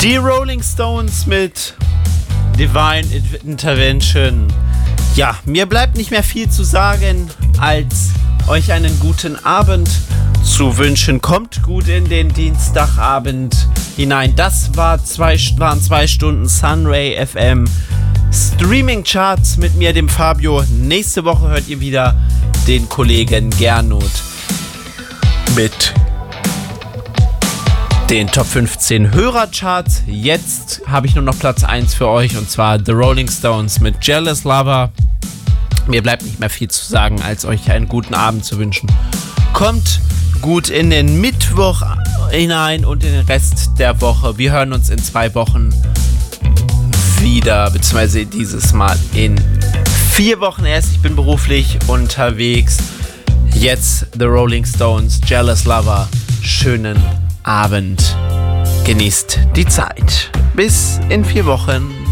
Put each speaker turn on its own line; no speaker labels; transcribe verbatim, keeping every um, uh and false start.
Die Rolling Stones mit Divine Intervention. Ja, mir bleibt nicht mehr viel zu sagen, als euch einen guten Abend zu wünschen. Kommt gut in den Dienstagabend hinein. Das war zwei, waren zwei Stunden Sunray F M Streaming Charts mit mir, dem Fabio. Nächste Woche hört ihr wieder den Kollegen Gernot mit den Top fünfzehn Hörercharts. Jetzt habe ich nur noch Platz eins für euch, und zwar The Rolling Stones mit Jealous Lover. Mir bleibt nicht mehr viel zu sagen, als euch einen guten Abend zu wünschen. Kommt gut in den Mittwoch hinein und in den Rest der Woche. Wir hören uns in zwei Wochen wieder, beziehungsweise dieses Mal in vier Wochen erst. Ich bin beruflich unterwegs. Jetzt The Rolling Stones, Jealous Lover. Schönen Abend. Genießt die Zeit. Bis in vier Wochen.